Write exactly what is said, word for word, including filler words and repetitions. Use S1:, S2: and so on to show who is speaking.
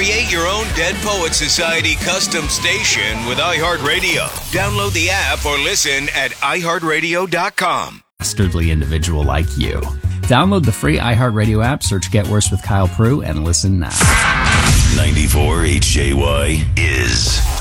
S1: Create your own Dead Poet Society custom station with iHeartRadio. Download the app or listen at i heart radio dot com.
S2: Dastardly individual like you. Download the free iHeartRadio app, search Get Worse with Kyle Prue, and listen now.
S3: ninety-four H J Y is